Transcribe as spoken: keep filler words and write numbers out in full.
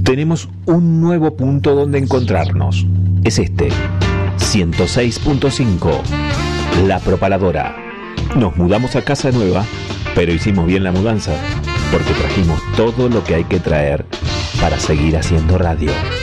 tenemos un nuevo punto donde encontrarnos. Es este, ciento seis punto cinco, La Propaladora. Nos mudamos a casa nueva, pero hicimos bien la mudanza, porque trajimos todo lo que hay que traer para seguir haciendo radio.